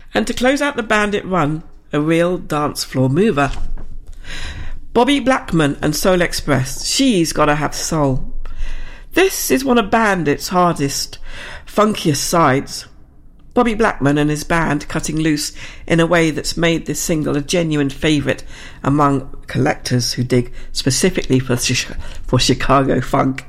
And to close out the Bandit run, a real dance floor mover. Bobby Blackman and Soul Express, She's Gotta Have Soul. This is one of Bandit's hardest, funkiest sides. Bobby Blackman and his band cutting loose in a way that's made this single a genuine favourite among collectors who dig specifically for Chicago funk.